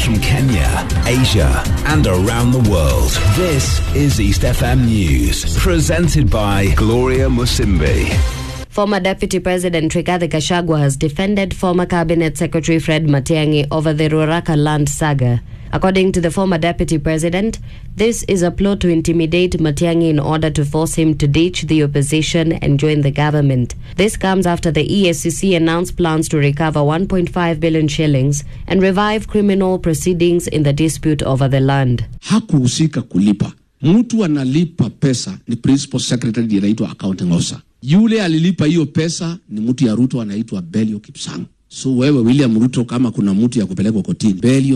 from Kenya, Asia, and around the world. This is East FM News, presented by Gloria Musimbi. Former Deputy President Rigathi Gachagua has defended former Cabinet Secretary Fred Matiang'i over the Ruaraka land saga. According to the former Deputy President, this is a plot to intimidate Matiang'i in order to force him to ditch the opposition and join the government. This comes after the EACC announced plans to recover 1.5 billion shillings and revive criminal proceedings in the dispute over the land. Hakuhusika kulipa. Mtu analipa pesa ni Principal Secretary anaitwa Accounting Officer. Yule alilipa hiyo pesa ni mtu ya Ruto anaitwa Belio Kipsang. So wewe William Ruto, kama kuna mtu ya kupelekwa kotini, Belio